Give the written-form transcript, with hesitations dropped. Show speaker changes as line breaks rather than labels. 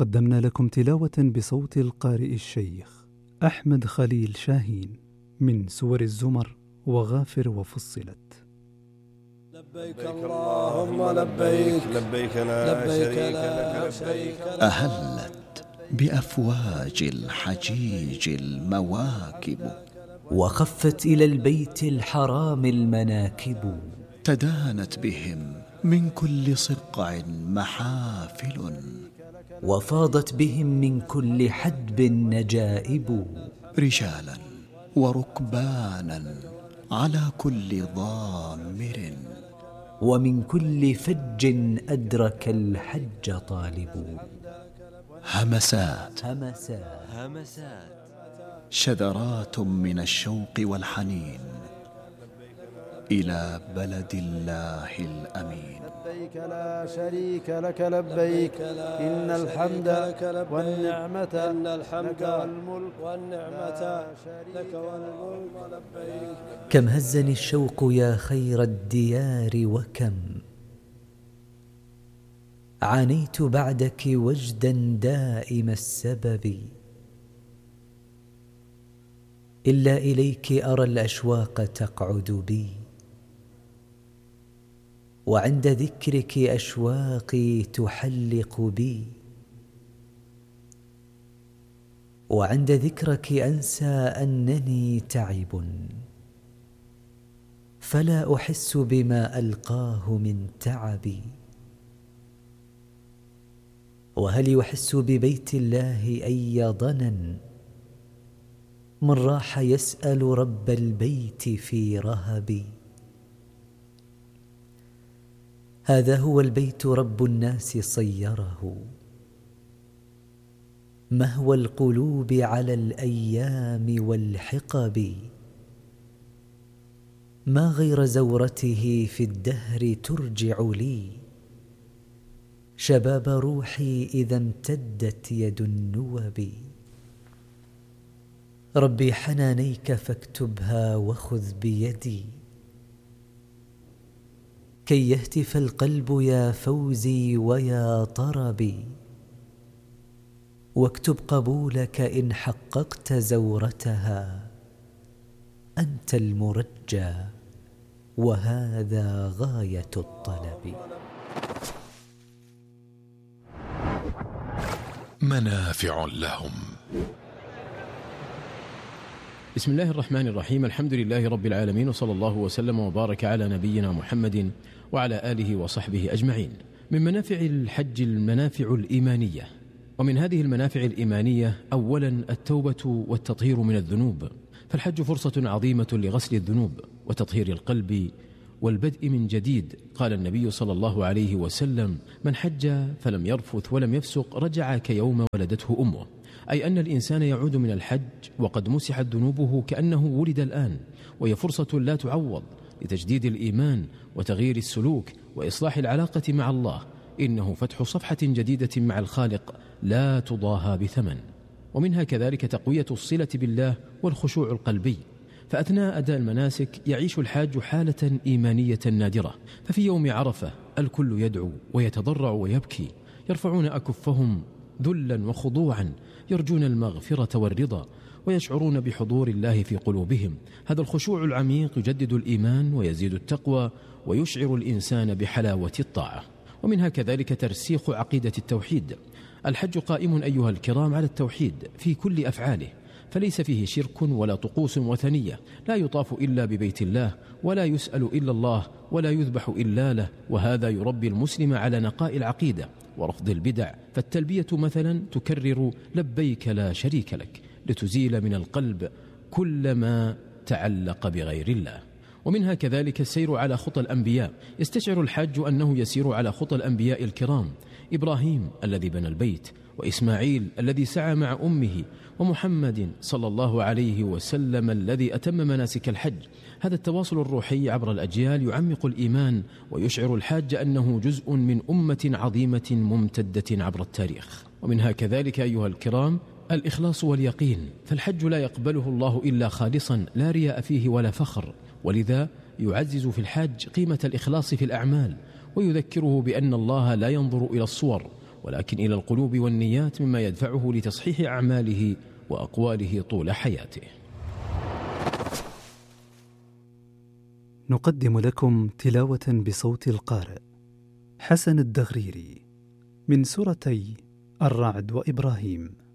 قدمنا لكم تلاوة بصوت القارئ الشيخ أحمد خليل شاهين من سور الزمر وغافر وفصلت.
لبيك اللهم لبيك لبيك لا شريك لك.
أهلت بأفواج الحجيج المواكب،
وخفت إلى البيت الحرام المناكب،
تدانت بهم من كل صقع محافل،
وفاضت بهم من كل حدب نجائب،
رجالا وركبانا على كل ضامر،
ومن كل فج أدرك الحج طالب.
همسات شذرات من الشوق والحنين إلى بلد الله الأمين.
لبيك لا شريك لك لبيك إن الحمد والنعمة لك والملك لبيك.
كم هزني الشوق يا خير الديار، وكم عانيت بعدك وجدا دائم السبب، إلا إليك أرى الأشواق تقعد بي، وعند ذكرك أشواقي تحلق بي، وعند ذكرك أنسى أنني تعب، فلا أحس بما ألقاه من تعبي. وهل يحس ببيت الله أي ضنن من راح يسأل رب البيت في رهبي؟ هذا هو البيت رب الناس صيره، مهوى القلوب على الأيام والحقب، ما غير زورته في الدهر ترجع لي شباب روحي إذا امتدت يد النوب. ربي حنانيك فاكتبها وخذ بيدي، كي يهتف القلب يا فوزي ويا طربي، واكتب قبولك إن حققت زورتها، أنت المرجى وهذا غاية الطلب.
منافع لهم.
بسم الله الرحمن الرحيم. الحمد لله رب العالمين، وصلى الله وسلم وبارك على نبينا محمد وعلى آله وصحبه أجمعين. من منافع الحج المنافع الإيمانية، ومن هذه المنافع الإيمانية أولا التوبة والتطهير من الذنوب، فالحج فرصة عظيمة لغسل الذنوب وتطهير القلب والبدء من جديد. قال النبي صلى الله عليه وسلم: من حج فلم يرفث ولم يفسق رجع كيوم ولدته أمه، أي أن الإنسان يعود من الحج وقد مسحت ذنوبه كأنه ولد الآن، وهي فرصة لا تعوض لتجديد الإيمان وتغيير السلوك وإصلاح العلاقة مع الله. إنه فتح صفحة جديدة مع الخالق لا تضاهى بثمن. ومنها كذلك تقوية الصلة بالله والخشوع القلبي، فأثناء أداء المناسك يعيش الحاج حالة إيمانية نادرة. ففي يوم عرفة الكل يدعو ويتضرع ويبكي، يرفعون أكفهم ذلا وخضوعا، يرجون المغفرة والرضا، ويشعرون بحضور الله في قلوبهم. هذا الخشوع العميق يجدد الإيمان ويزيد التقوى ويشعر الإنسان بحلاوة الطاعة. ومنها كذلك ترسيخ عقيدة التوحيد. الحج قائم أيها الكرام على التوحيد في كل أفعاله، فليس فيه شرك ولا طقوس وثنية، لا يطاف إلا ببيت الله، ولا يسأل إلا الله، ولا يذبح إلا له. وهذا يربي المسلم على نقاء العقيدة ورفض البدع. فالتلبية مثلا تكرر لبيك لا شريك لك، لتزيل من القلب كل ما تعلق بغير الله. ومنها كذلك السير على خطى الأنبياء. يستشعر الحاج أنه يسير على خطى الأنبياء الكرام، إبراهيم الذي بنى البيت، وإسماعيل الذي سعى مع أمه، ومحمد صلى الله عليه وسلم الذي أتم مناسك الحج. هذا التواصل الروحي عبر الأجيال يعمق الإيمان ويشعر الحاج أنه جزء من أمة عظيمة ممتدة عبر التاريخ. ومنها كذلك أيها الكرام الإخلاص واليقين، فالحج لا يقبله الله إلا خالصا، لا رياء فيه ولا فخر. ولذا يعزز في الحاج قيمة الإخلاص في الأعمال، ويذكره بأن الله لا ينظر إلى الصور ولكن إلى القلوب والنيات، مما يدفعه لتصحيح أعماله وأقواله طول حياته.
نقدم لكم تلاوة بصوت القارئ حسن الدغريري من سورتي الرعد وإبراهيم.